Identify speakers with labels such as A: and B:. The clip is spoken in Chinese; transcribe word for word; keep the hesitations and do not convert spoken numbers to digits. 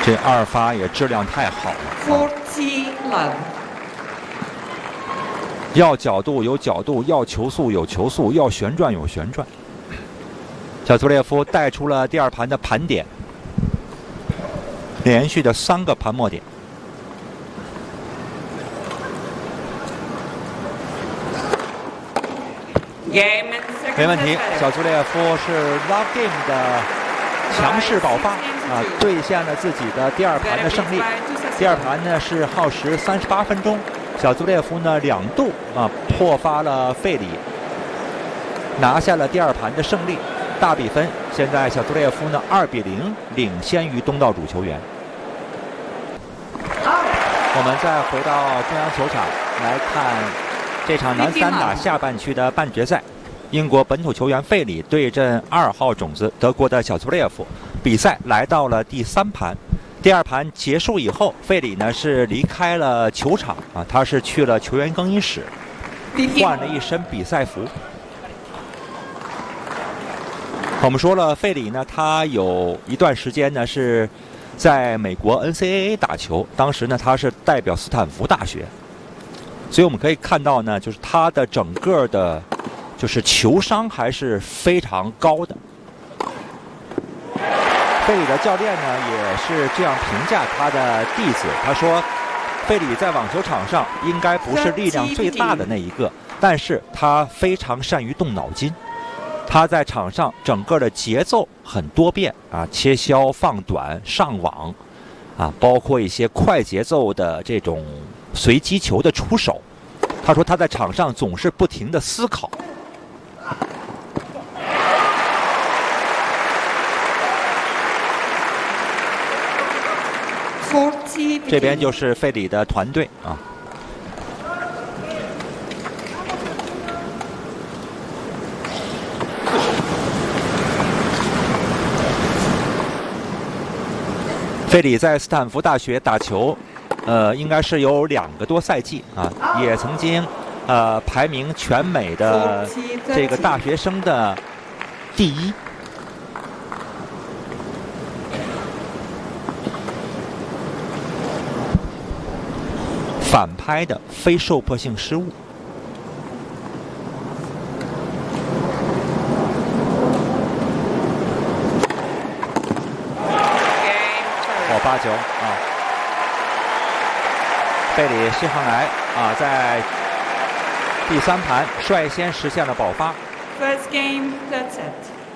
A: 这二发也质量太好了。
B: forty love。
A: 要角度有角度，要球速有球速，要旋转有旋转。小图列夫带出了第二盘的盘点，连续的三个盘末点。没问题，小图列夫是 Love Game 的强势爆发啊，兑现了自己的第二盘的胜利。第二盘呢是耗时三十八分钟，小图列夫呢两度啊破发了费里，拿下了第二盘的胜利。大比分，现在小图列夫呢二比零领先于东道主球员。我们再回到中央球场来看这场男三打下半区的半决赛，英国本土球员费里对阵二号种子德国的小图列夫。比赛来到了第三盘，第二盘结束以后，费里呢是离开了球场啊，他是去了球员更衣室，换了一身比赛服。我们说了，费里呢，他有一段时间呢是在美国 N C A A 打球，当时呢他是代表斯坦福大学，所以我们可以看到呢，就是他的整个的，就是球商还是非常高的。费里的教练呢也是这样评价他的弟子，他说，费里在网球场上应该不是力量最大的那一个，但是他非常善于动脑筋。他在场上整个的节奏很多变啊，切削、放短、上网，啊，包括一些快节奏的这种随机球的出手。他说他在场上总是不停的思考。这边就是费里的团队啊。费里在斯坦福大学打球，呃，应该是有两个多赛季啊，也曾经呃排名全美的这个大学生的第一。反拍的非受迫性失误。哦，八九啊！费里希汉莱啊，在第三盘率先实现了爆发。
B: First game, that's it.